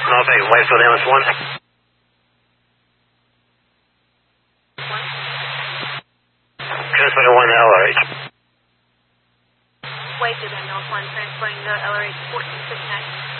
North 8, wait for them, it's 1. Transferring 1 LRH. Wait to them, North 1, transferring the LRH 1469.